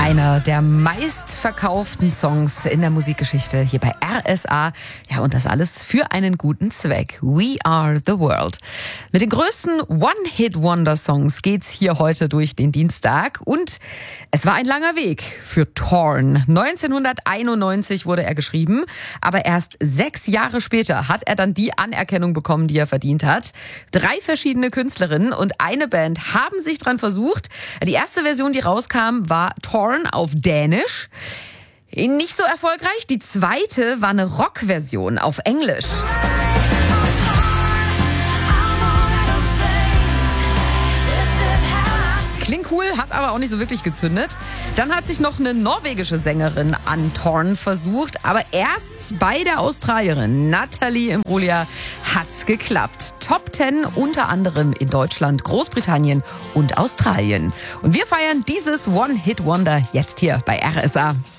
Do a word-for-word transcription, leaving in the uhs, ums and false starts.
Einer der meistverkauften Songs in der Musikgeschichte hier bei R S A. Ja, und das alles für einen guten Zweck. We Are the World. Mit den größten One-Hit-Wonder-Songs geht's hier heute durch den Dienstag. Und es war ein langer Weg für Torn. neunzehnhunderteinundneunzig wurde er geschrieben, aber erst sechs Jahre später hat er dann die Anerkennung bekommen, die er verdient hat. Drei verschiedene Künstlerinnen und eine Band haben sich dran versucht. Die erste Version, die rauskam, war Torn auf Dänisch. Nicht so erfolgreich. Die zweite war eine Rockversion auf Englisch. Klingt cool, hat aber auch nicht so wirklich gezündet. Dann hat sich noch eine norwegische Sängerin an Torn versucht, aber erst bei der Australierin Natalie Imbruglia hat's geklappt. Top Ten unter anderem in Deutschland, Großbritannien und Australien. Und wir feiern dieses One-Hit-Wonder jetzt hier bei R S A.